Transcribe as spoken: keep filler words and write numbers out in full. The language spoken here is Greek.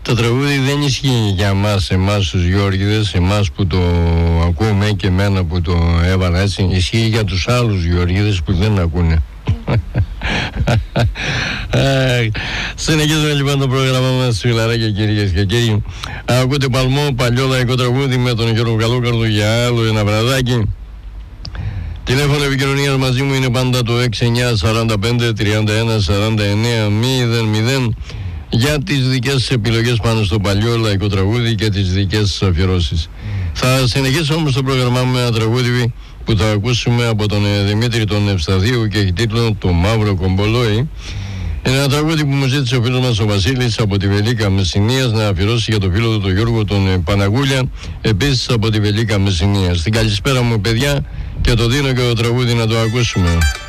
Το τραγούδι δεν ισχύει για εμάς, εμάς τους Γεώργιδες, εμάς που το ακούμε και εμένα που το έβαλα έτσι. Ισχύει για τους άλλους Γεωργίδες που δεν ακούνε. Συνεχίζουμε λοιπόν το πρόγραμμά μας, φιλαράκια, κυρίες και κύριοι. Ακούτε Παλμό, παλιό λαϊκό τραγούδι με τον Γιώργο Καλόκαρδο για άλλο ένα βραδάκι. Τηλέφωνο επικοινωνίας μαζί μου είναι πάντα το έξι εννιά σαράντα πέντε τριάντα ένα σαράντα εννέα μηδέν μηδέν για τις δικές σας επιλογές πάνω στο παλιό λαϊκό τραγούδι και τις δικές σας αφιερώσεις. Θα συνεχίσω όμως το πρόγραμμά με ένα τραγούδι που θα ακούσουμε από τον Δημήτρη τον Ευσταθίου και έχει τίτλο «Το Μαύρο Κομπολόι». Είναι ένα τραγούδι που μου ζήτησε ο φίλος μας ο Βασίλης από τη Βελίκα Μεσσηνίας να αφιερώσει για το φίλο του τον Γιώργο τον Παναγούλια, επίσης από τη Βελίκα Μεσσηνίας. Στην καλησπέρα μου παιδιά και το δίνω και το τραγούδι να το ακούσουμε.